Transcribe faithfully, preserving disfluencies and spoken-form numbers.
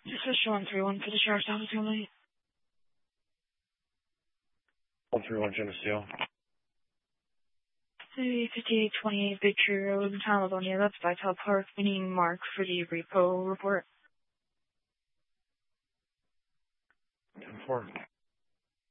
This is Sean three one for the Sheriff's Office only. one three one Geneseo. fifty-eight twenty-eight Big Tree Road, Caledonia. That's Vital Park. We need Mark for the repo report. ten four.